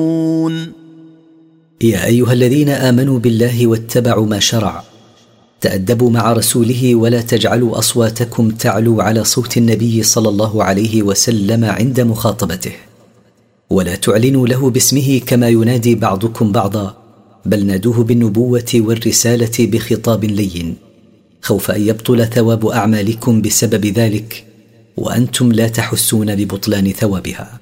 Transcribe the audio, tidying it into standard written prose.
يا أيها الذين آمنوا بالله واتبعوا ما شرع تأدبوا مع رسوله ولا تجعلوا أصواتكم تعلو على صوت النبي صلى الله عليه وسلم عند مخاطبته، ولا تعلنوا له باسمه كما ينادي بعضكم بعضا، بل نادوه بالنبوة والرسالة بخطاب لين، خوف أن يبطل ثواب أعمالكم بسبب ذلك وأنتم لا تحسون ببطلان ثوابها.